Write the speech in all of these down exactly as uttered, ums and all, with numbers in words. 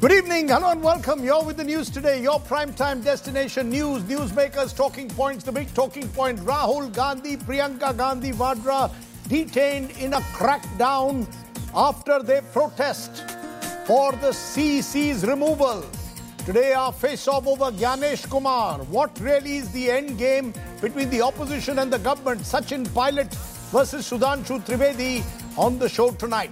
Good evening, hello and welcome. You're with the news today, your primetime destination news, newsmakers, talking points, the big talking point. Rahul Gandhi, Priyanka Gandhi Vadra detained in a crackdown after they protest for the C E C's removal. Today our face-off over Gyanesh Kumar. What really is the end game between the opposition and the government? Sachin Pilot versus Sudhanshu Trivedi on the show tonight.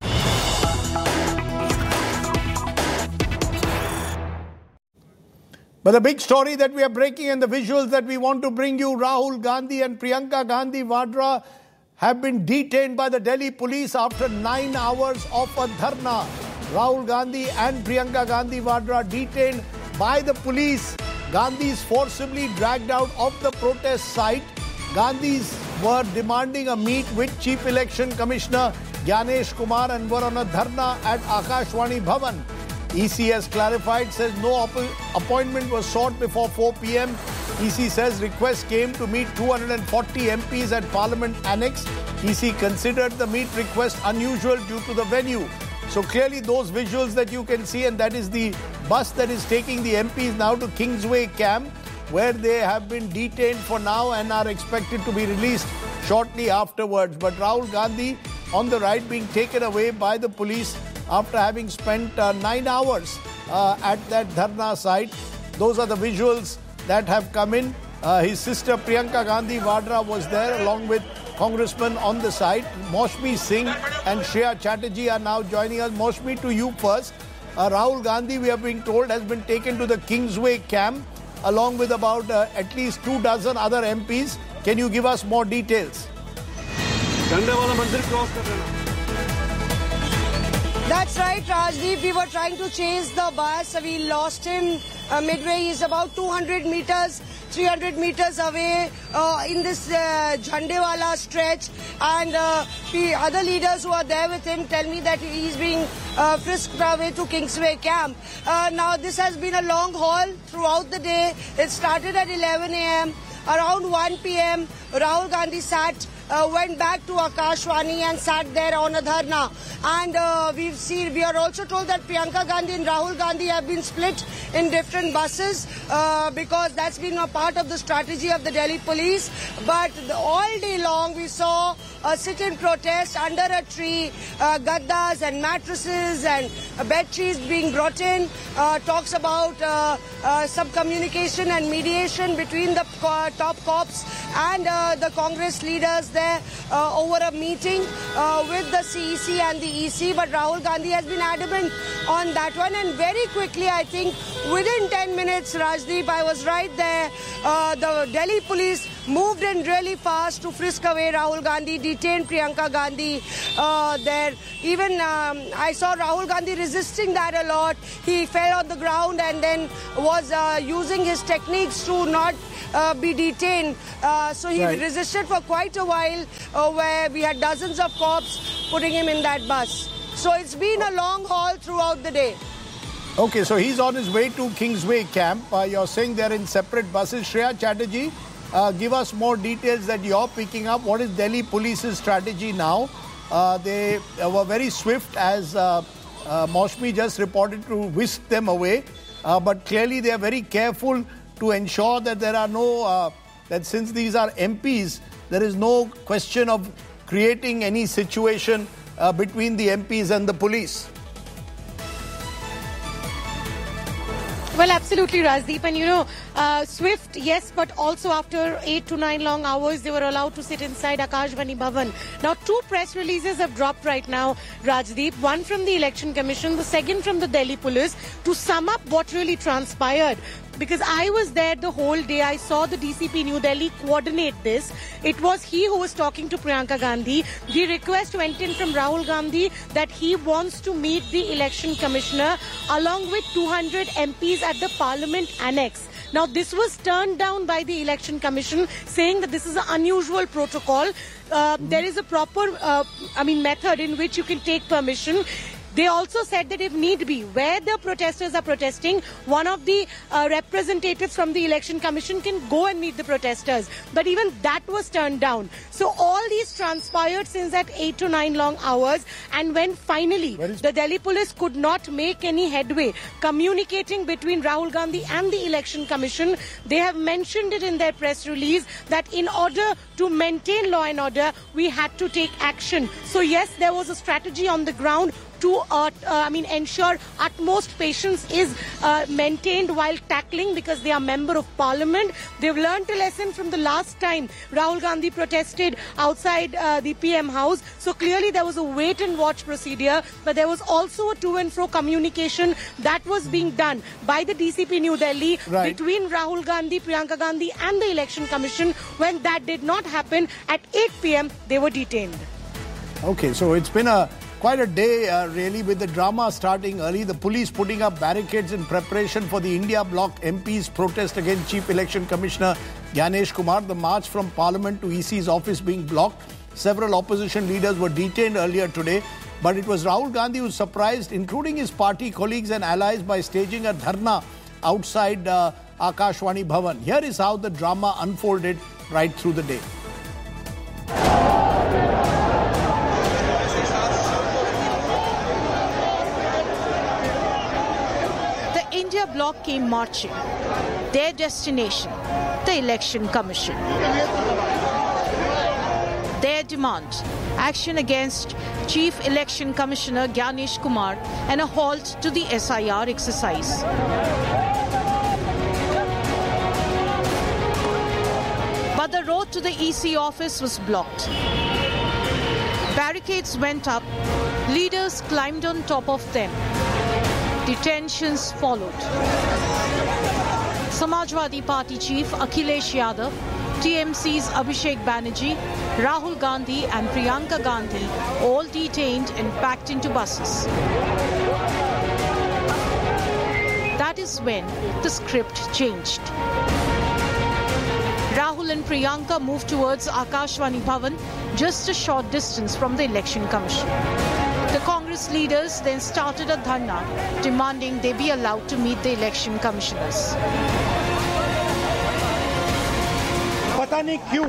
But the big story that we are breaking and the visuals that we want to bring you, Rahul Gandhi and Priyanka Gandhi Vadra have been detained by the Delhi police after nine hours of a dharna. Rahul Gandhi and Priyanka Gandhi Vadra detained by the police. Gandhis forcibly dragged out of the protest site. Gandhis were demanding a meet with Chief Election Commissioner Gyanesh Kumar and were on a dharna at Akashvani Bhavan. E C has clarified, says no appointment was sought before four p m E C says request came to meet two hundred forty M Ps at Parliament Annex. E C considered the meet request unusual due to the venue. So clearly those visuals that you can see, and that is the bus that is taking the M Ps now to Kingsway Camp, where they have been detained for now and are expected to be released shortly afterwards. But Rahul Gandhi on the right being taken away by the police after having spent uh, nine hours uh, at that dharna site. Those are the visuals that have come in. Uh, his sister Priyanka Gandhi Vadra was there along with congressmen on the site. Maushmi Singh and Shreya Chatterjee are now joining us. Maushmi, to you first. Uh, Rahul Gandhi, we are being told, has been taken to the Kingsway camp along with about uh, at least two dozen other M Ps. Can you give us more details? That's right, Rajdeep. We were trying to chase the bus. We lost him uh, midway. He's about two hundred meters, three hundred meters away uh, in this uh, Jhandewala stretch. And uh, the other leaders who are there with him tell me that he's being uh, frisked away to Kingsway Camp. Uh, now, this has been a long haul throughout the day. It started at eleven a m Around one p m, Rahul Gandhi sat Uh, went back to Akashvani and sat there on a dharna. And uh, we've seen, we are also told that Priyanka Gandhi and Rahul Gandhi have been split in different buses uh, because that's been a part of the strategy of the Delhi police. But the, all day long we saw a sit-in protest under a tree, uh, gaddas and mattresses and uh, bed sheets being brought in. Uh, talks about uh, uh, some communication and mediation between the uh, top cops and uh, the Congress leaders there uh, over a meeting uh, with the C E C and the E C. But Rahul Gandhi has been adamant on that one, and very quickly, I think within ten minutes, Rajdeep, I was right there, uh, the Delhi police moved in really fast to frisk away Rahul Gandhi, detained Priyanka Gandhi uh, there. Even um, I saw Rahul Gandhi resisting that a lot. He fell on the ground and then was uh, using his techniques to not uh, be detained. Uh, so he right. resisted for quite a while uh, where we had dozens of cops putting him in that bus. So it's been a long haul throughout the day. Okay, so he's on his way to Kingsway Camp. Uh, you're saying they're in separate buses. Shreya Chatterjee, Uh, give us more details that you're picking up. What is Delhi Police's strategy now? Uh, they uh, were very swift, as uh, uh, Maushmi just reported, to whisk them away. Uh, but clearly they are very careful to ensure that there are no, uh, that since these are M Ps, there is no question of creating any situation uh, between the M Ps and the police. Well, absolutely, Rajdeep. And, you know, uh, swift, yes, but also after eight to nine long hours, they were allowed to sit inside Akashvani Bhavan. Now, two press releases have dropped right now, Rajdeep. One from the Election Commission, the second from the Delhi Police, to sum up what really transpired. Because I was there the whole day. I saw the D C P New Delhi coordinate this. It was he who was talking to Priyanka Gandhi. The request went in from Rahul Gandhi that he wants to meet the Election Commissioner along with two hundred M Ps at the Parliament Annex. Now, this was turned down by the Election Commission, saying that this is an unusual protocol. Uh, there is a proper, uh, I mean, method in which you can take permission. They also said that if need be, where the protesters are protesting, one of the uh, representatives from the Election Commission can go and meet the protesters. But even that was turned down. So all these transpired since that eight to nine long hours. And when finally the Delhi police could not make any headway communicating between Rahul Gandhi and the Election Commission, they have mentioned it in their press release that in order to maintain law and order, we had to take action. So yes, there was a strategy on the ground to uh, uh, I mean, ensure utmost patience is uh, maintained while tackling, because they are member of parliament. They've learned a lesson from the last time Rahul Gandhi protested outside uh, the P M house. So clearly there was a wait and watch procedure, but there was also a to and fro communication that was being done by the D C P New Delhi right. between Rahul Gandhi, Priyanka Gandhi and the Election Commission. When that did not happen, at eight p m they were detained. Okay, so it's been a quite a day, uh, really, with the drama starting early. The police putting up barricades in preparation for the India Bloc M Ps' protest against Chief Election Commissioner Gyanesh Kumar. The march from Parliament to E C's office being blocked. Several opposition leaders were detained earlier today. But it was Rahul Gandhi who surprised, including his party colleagues and allies, by staging a dharna outside uh, Akashvani Bhavan. Here is how the drama unfolded right through the day. India Bloc came marching. Their destination, the Election Commission. Their demand, action against Chief Election Commissioner Gyanesh Kumar and a halt to the S I R exercise. But the road to the E C office was blocked. Barricades went up, leaders climbed on top of them. Detentions followed. Samajwadi Party Chief Akhilesh Yadav, T M C's Abhishek Banerjee, Rahul Gandhi and Priyanka Gandhi all detained and packed into buses. That is when the script changed. Rahul and Priyanka moved towards Akashvani Bhavan, just a short distance from the Election Commission. The Congress leaders then started a dharna demanding they be allowed to meet the election commissioners. पता नहीं क्यों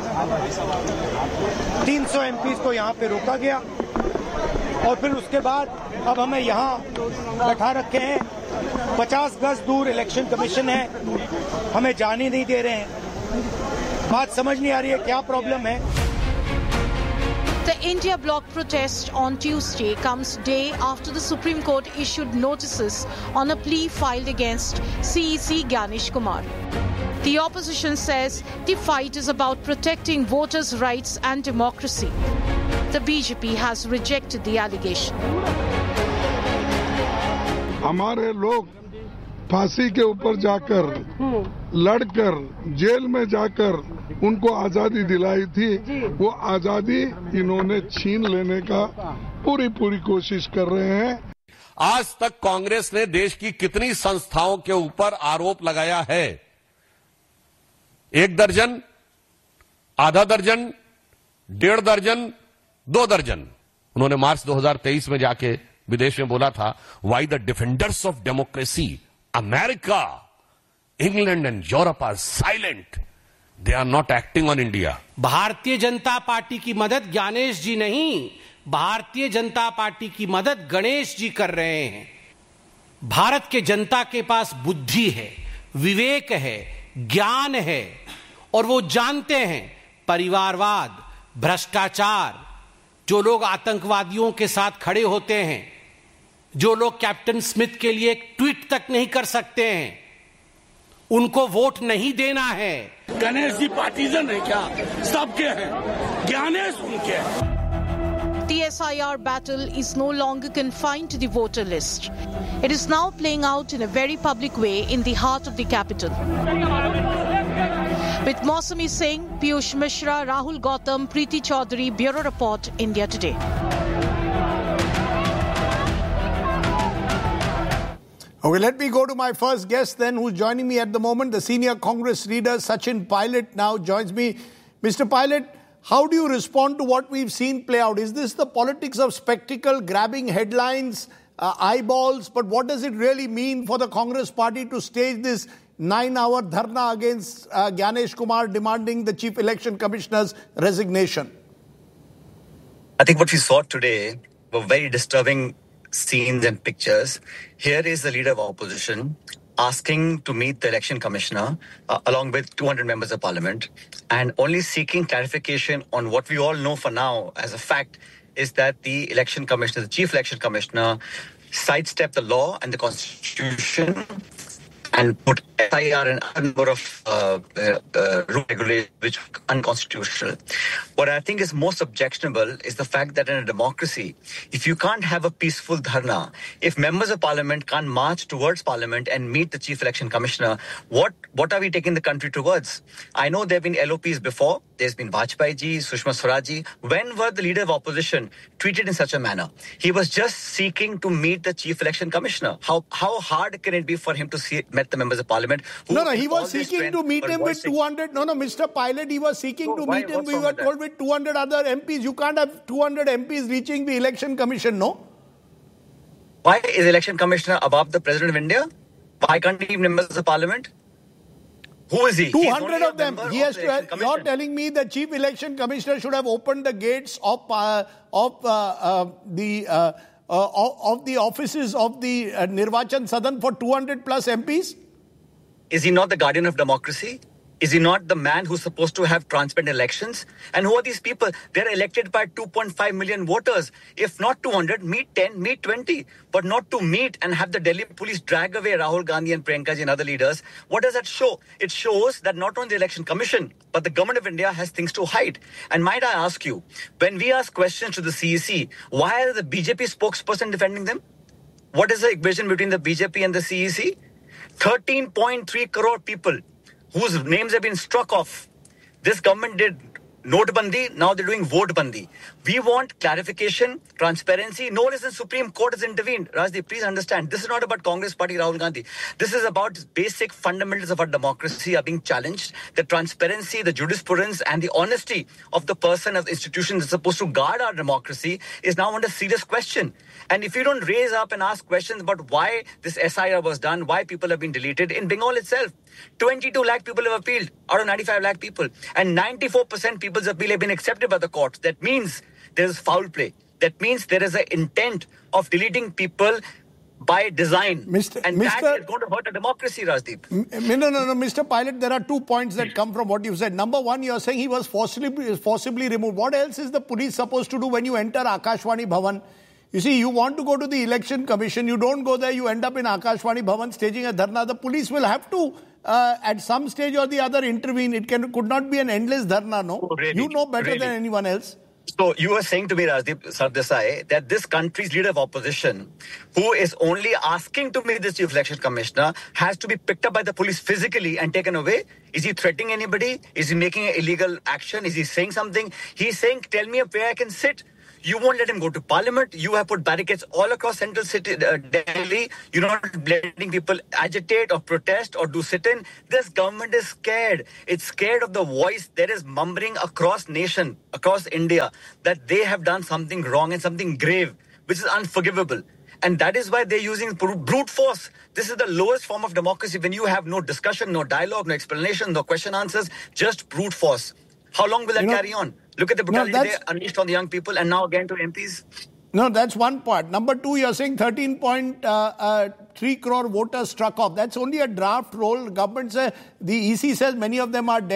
तीन सौ MPs को यहाँ पे रोका गया और फिर उसके बाद अब हमें यहाँ बैठा रखे हैं. पचास गज दूर इलेक्शन कमीशन है, हमें जाने नहीं दे रहे हैं. बात समझ नहीं आ रही है क्या प्रॉब्लम है. The India Bloc protest on Tuesday comes day after the Supreme Court issued notices on a plea filed against C E C Gyanesh Kumar. The opposition says the fight is about protecting voters' rights and democracy. The B J P has rejected the allegation. हमारे लोग फांसी के ऊपर जाकर लड़कर jail में जाकर उनको आजादी दिलाई थी, वो आजादी इन्होंने छीन लेने का पूरी पूरी कोशिश कर रहे हैं. आज तक कांग्रेस ने देश की कितनी संस्थाओं के ऊपर आरोप लगाया है? एक दर्जन, आधा दर्जन, डेढ़ दर्जन, दो दर्जन. उन्होंने मार्च दो हज़ार तेईस में जाके विदेश में बोला था, why the defenders of democracy America, England and Europe are silent, they are not acting on India. Bharatiya Janata party की मदद ज्ञानेश जी नहीं, भारतीय जनता पार्टी की मदद गणेश जी कर रहे हैं. भारत के जनता के पास बुद्धि है, विवेक है, ज्ञान है और वो जानते हैं परिवारवाद, भ्रष्टाचार, जो लोग आतंकवादियों के साथ खड़े होते हैं, जो लोग कैप्टन स्मिथ के लिए एक ट्वीट तक नहीं कर सकते हैं, उनको वोट नहीं देना है. गणेश जी पार्टीजन है क्या? सबके हैं, ज्ञानेश उनके हैं. The S I R battle is no longer confined to the voter list. It is now playing out in a very public way in the heart of the capital. With Mausami Singh, Piyush Mishra, Rahul Gautam, Preeti Chaudhary, Bureau Report, India Today. Okay, let me go to my first guest then, who's joining me at the moment. The senior Congress leader, Sachin Pilot, now joins me. Mister Pilot, How do you respond to what we've seen play out? Is this the politics of spectacle, grabbing headlines, uh, eyeballs? But what does it really mean for the Congress party to stage this nine-hour dharna against uh, Gyanesh Kumar demanding the Chief Election Commissioner's resignation? I think what we saw today were very disturbing scenes and pictures. Here is the leader of opposition asking to meet the election commissioner uh, along with two hundred members of parliament and only seeking clarification on what we all know for now as a fact is that the election commissioner, the chief election commissioner, sidestepped the law and the constitution and put S I R and a number of uh, uh, uh, rule regulations which are unconstitutional. What I think is most objectionable is the fact that in a democracy, if you can't have a peaceful dharna, if members of parliament can't march towards parliament and meet the chief election commissioner, what, what are we taking the country towards? I know there have been L O Ps before. There's been Vajpayee ji, Sushma Swaraj ji. When were the leader of opposition treated in such a manner? He was just seeking to meet the chief election commissioner. How how hard can it be for him to see, met the members of parliament? Who, no, no, he was seeking to meet him with two hundred. No, no, Mister Pilot, he was seeking so to why, meet him. We were told with two hundred other M Ps. You can't have two hundred M Ps reaching the election commission, no? Why is election commissioner above the president of India? Why can't he be members of parliament? Who is he? two hundred of them. He has to have, you're telling me the chief election commissioner should have opened the gates of uh, of uh, uh, the uh, uh, of the offices of the uh, Nirvachan Sadan for two hundred plus M Ps? Is he not the guardian of democracy? Is he not the man who's supposed to have transparent elections? And who are these people? They're elected by two point five million voters. If not two hundred, meet ten, meet twenty. But not to meet and have the Delhi police drag away Rahul Gandhi and Priyanka ji and other leaders. What does that show? It shows that not only the election commission, but the government of India has things to hide. And might I ask you, when we ask questions to the C E C, why are the B J P spokesperson defending them? What is the equation between the B J P and the C E C? thirteen point three crore people whose names have been struck off. This government did Notebandi, now they're doing Votebandi. We want clarification, transparency. No less than Supreme Court has intervened. Rajdeep, please understand, this is not about Congress Party, Rahul Gandhi. This is about basic fundamentals of our democracy are being challenged. The transparency, the jurisprudence and the honesty of the person, of the institution that's supposed to guard our democracy is now under serious question. And if you don't raise up and ask questions about why this S I R was done, why people have been deleted, in Bengal itself, twenty-two lakh people have appealed out of ninety-five lakh people. And ninety-four percent people's appeal have been accepted by the courts. That means there is foul play. That means there is an intent of deleting people by design. Mister And Mister that is going to hurt a democracy, Rajdeep. No, no, no, no, Mister Pilot, there are two points that come from what you said. Number one, you're saying he was forcibly, forcibly removed. What else is the police supposed to do when you enter Akashvani Bhavan? You see, you want to go to the election commission, you don't go there, you end up in Akashvani Bhavan staging a dharna. The police will have to, uh, at some stage or the other, intervene. It can could not be an endless dharna, no? Oh, really? You know better Really? than anyone else. So you were saying to me, Rajdeep Sardesai, that this country's leader of opposition, who is only asking to meet the chief election commissioner, has to be picked up by the police physically and taken away? Is he threatening anybody? Is he making an illegal action? Is he saying something? He's saying, tell me where I can sit. You won't let him go to parliament. You have put barricades all across central city, uh, Delhi. You're not letting people agitate or protest or do sit-in. This government is scared. It's scared of the voice that is mumbling across nation, across India, that they have done something wrong and something grave, which is unforgivable. And that is why they're using brute force. This is the lowest form of democracy when you have no discussion, no dialogue, no explanation, no question answers, just brute force. How long will that You know, carry on? Look at the brutality no, they unleashed on the young people and now again to M Ps. No, that's one part. Number two, you're saying thirteen point three crore voters struck off. That's only a draft roll. Government says, the E C says many of them are dead.